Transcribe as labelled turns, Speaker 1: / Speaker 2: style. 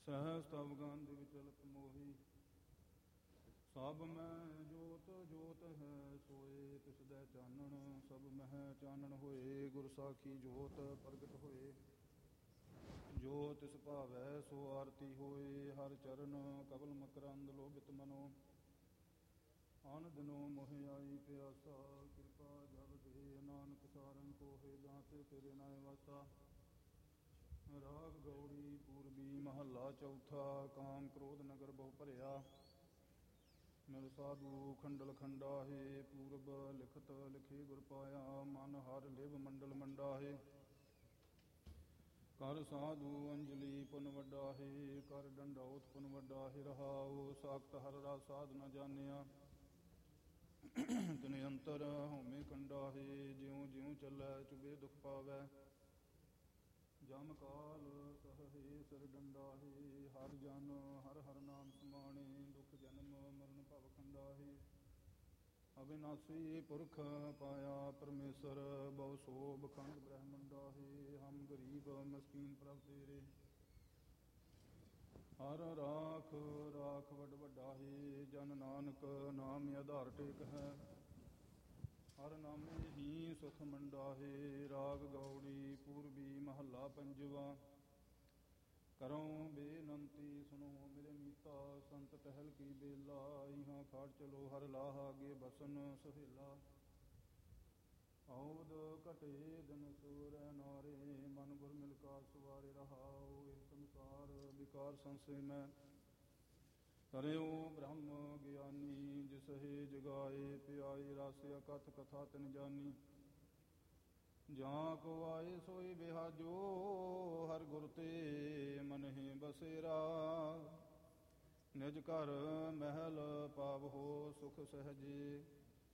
Speaker 1: ਸਹਿਜ ਤਵ ਗੰਧ ਵਿਚਲਤ ਮੋਹੀ। ਸਭ ਮੈਂ ਜੋਤ ਜੋਤ ਹੈ ਸੋਏ, ਤਿਸ ਦੈ ਚਾਨਣ ਸਭ ਮਹਿ ਚਾਨਣ ਹੋਏ। ਗੁਰ ਸਾਖੀ ਜੋਤ ਪ੍ਰਗਟ ਹੋਏ, ਜੋ ਤਿਸ ਭਾਵੈ ਸੋ ਆਰਤੀ ਹੋਏ। ਹਰ ਚਰਨ ਕਬਲ ਮਕਰੰਦ ਲੋਭਿਤ ਮਨੋ, ਅਨ ਦਿਨੋ ਮੋਹ ਆਈ ਪਿਆਸਾ। ਕਿਰਪਾ ਜਬ ਦੇ ਨਾਨਕ ਸਾਰੰਗ ਕੋਹੇ, ਦਾਤੇ ਤੇਰੇ ਨਾਏ ਵਾਸਾ। ਰਾਗ ਗੌੜੀ ਪੂਰਬੀ ਮਹੱਲਾ ਚੌਥਾ। ਕਾਮ ਕ੍ਰੋਧ ਨਗਰ ਬਹੁ ਭਰਿਆ, ਮਿਲ ਸਾਧੂ ਖੰਡਲ ਖੰਡਾਹੇ। ਪੂਰਬ ਲਿਖਤ ਲਿਖੇ ਗੁਰ ਪਾਇਆ, ਮਨ ਹਰ ਲਿਵ ਮੰਡਲ ਮੰਡਾਹੇ। ਕਰ ਸਾਧੂ ਅੰਜਲੀ ਪੁਨ ਵੱਡਾਹੇ, ਕਰ ਡੰਡੌਤ ਪੁਨ ਵੱਡਾਹੇ। ਰਹਾਉ ਸਾਖਤ ਹਰ ਰਸ ਸਾਧ ਨ ਜਾਣਿਆ, ਤਿਨ ਅੰਤਰ ਹਉਮੈ ਕੰਡਾਹੇ। ਜਿਉ ਜਿਉ ਚੱਲੈ ਚੁਬੇ ਦੁਖ ਪਾਵੈ, ਜਮ ਕਾਲ ਸਹੇ ਸਿਰ ਡੰਡਾਹੇ। ਹਰ ਜਨ ਹਰ ਹਰ ਨਾਮ ਸਮਾਣੇ, ਦੁਖ ਜਨਮ ਮਰਨ ਭਵ ਖੰਡਾਹੇ। ਅਬਿਨਾਸੀ ਪੁਰਖ ਪਾਇਆ ਪਰਮੇਸ਼ਰ, ਬਹੁ ਸੋਭ ਖੰਡ ਬ੍ਰਹਮੰਡਾਹੇ। ਹਮ ਗਰੀਬ ਮਸਕੀਨ ਪ੍ਰਭ ਤੇਰੇ, ਹਰ ਰਾਖ ਰਾਖ ਵੱਡ ਵੱਡਾਹੇ। ਜਨ ਨਾਨਕ ਨਾਮ ਆਧਾਰ ਟੇਕ ਹੈ, ਹਰ ਨਾਮੇ ਹੀ ਸੁਖ ਮੰਡਾਹੇ। ਰਾਗ ਗੌੜੀ ਪੂਰਬੀ ਮਹੱਲਾ ਪੰਜਵਾ। ਕਰਉ ਬੇਨੰਤੀ ਸੁਨੋ ਮੇਰੇ ਮੀਤਾ, ਸੰਤ ਟਹਿਲ ਕੀ ਬੇਲਾ। ਇਹਾਂ ਖਾੜ ਚਲੋ ਹਰ ਲਾਹਾ, ਅੱਗੇ ਬਸਨ ਸੁਹੇਲਾ। ਔਦ ਘਟੇ ਦਿਨ ਸੂਰੈ ਨਾਰੇ, ਮਨ ਗੁਰ ਮਿਲ ਕਾ ਸਵਾਰੇ। ਰਹਾਉ ਇਹ ਸੰਸਾਰ ਵਿਕਾਰ ਸੰਸੇ ਮੈਂ, ਤਰਿਉ ਬ੍ਰਹਮ ਗਿਆਨੀ। ਜਿਸਹਿ ਜਗਾਏ ਪਿਆਈ ਰਸ, ਅਕਥ ਕਥਾ ਤਿਨ ਜਾਨੀ। ਜਾਂ ਕੋ ਆਏ ਸੋਈ ਬਿਹਾਜੋ, ਹਰ ਗੁਰ ਤੇ ਮਨਹਿ ਬਸੇਰਾ। ਨਿਜ ਘਰ ਮਹਿਲ ਪਾਵਹੋ ਸੁਖ ਸਹਜੇ,